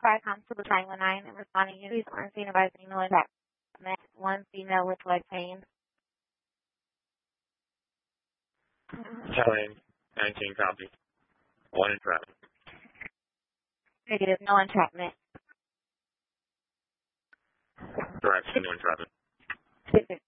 5 Constable 919 and responding to these on scene advising no attack. One female with leg pain. Telling 19 copy. 1 entrapment. Negative, no entrapment. Correct, no entrapment.